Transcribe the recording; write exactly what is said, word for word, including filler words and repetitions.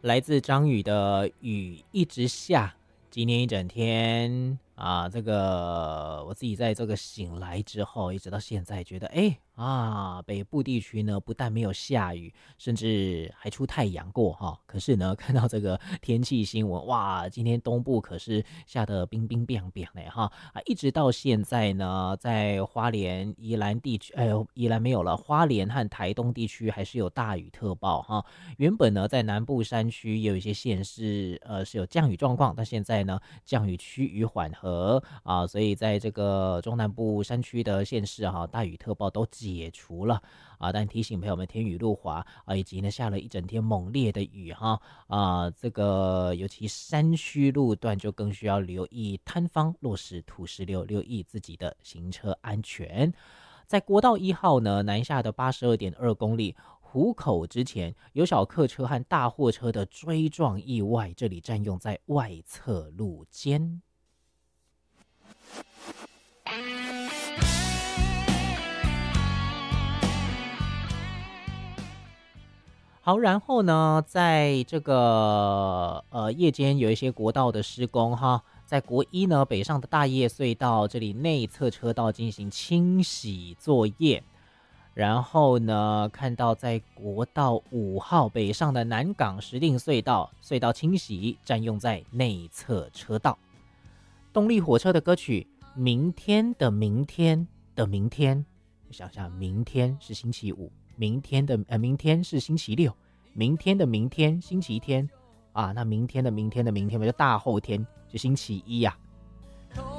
来自张宇的雨一直下，今天一整天啊，这个我自己在这个醒来之后，一直到现在觉得，哎啊，北部地区呢不但没有下雨，甚至还出太阳过哈。可是呢，看到这个天气新闻，哇，今天东部可是下得冰冰冰冰嘞哈啊，一直到现在呢，在花莲、宜兰地区，哎呦，宜兰没有了，花莲和台东地区还是有大雨特报哈。原本呢，在南部山区也有一些县市，呃，是有降雨状况，但现在呢，降雨趋于缓和啊，所以在这个中南部山区的县市哈、啊，大雨特报都解除了啊。但提醒朋友们，天雨路滑啊，以及呢下了一整天猛烈的雨哈啊，这个尤其山区路段就更需要留意摊方落实土石流，留意自己的行车安全。在国道一号呢，南下的八十二点二公里。湖口之前有小客车和大货车的追撞意外，这里占用在外侧路肩。好，然后呢，在这个呃夜间有一些国道的施工哈，在国一呢北上的大叶隧道这里内侧车道进行清洗作业。然后呢，看到在国道五号北上的南港石碇隧道，隧道清洗占用在内侧车道。动力火车的歌曲《明天的明天的明天》，想想明天是星期五，明天的呃明天是星期六，明天的明天星期天啊，那明天的明天的明天就大后天就星期一呀、啊。